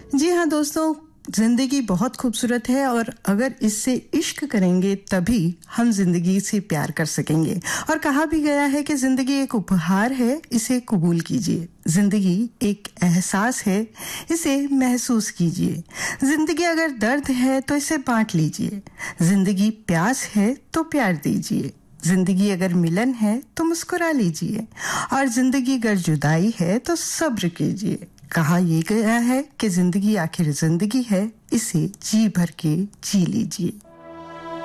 जी हाँ दोस्तों, जिंदगी बहुत खूबसूरत है और अगर इससे इश्क करेंगे तभी हम जिंदगी से प्यार कर सकेंगे। और कहा भी गया है कि जिंदगी एक उपहार है, इसे कबूल कीजिए। जिंदगी एक एहसास है, इसे महसूस कीजिए। जिंदगी अगर दर्द है तो इसे बांट लीजिए। जिंदगी प्यास है तो प्यार दीजिए। जिंदगी अगर मिलन है तो मुस्कुरा लीजिए। और जिंदगी अगर जुदाई है तो सब्र कीजिए। कहा यह गया है कि जिंदगी आखिर जिंदगी है, इसे जी भर के जी लीजिए।